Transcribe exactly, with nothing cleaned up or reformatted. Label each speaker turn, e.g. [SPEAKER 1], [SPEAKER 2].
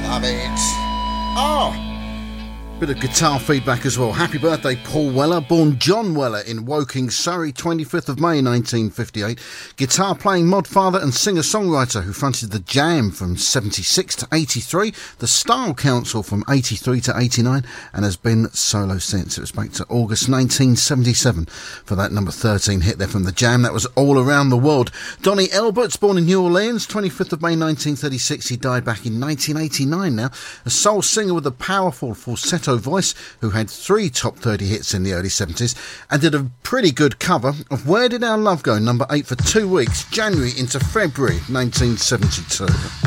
[SPEAKER 1] Love it. Oh. Bit of guitar feedback as well. Happy birthday, Paul Weller, born John Weller in Woking, Surrey, twenty-fifth of May nineteen fifty-eight. Guitar playing mod father and singer-songwriter who fronted the Jam from seventy-six to eighty-three, the Style Council from eighty-three to eighty-nine, and has been solo since. It was back to August nineteen seventy-seven for that number thirteen hit there from the Jam. That was All Around the World. Donny Elbert's born in New Orleans, twenty-fifth of May nineteen thirty-six. He died back in nineteen eighty-nine now. A soul singer with a powerful falsetto voice who had three top thirty hits in the early seventies and did a pretty good cover of Where Did Our Love Go, number eight for two weeks, January into February nineteen seventy-two.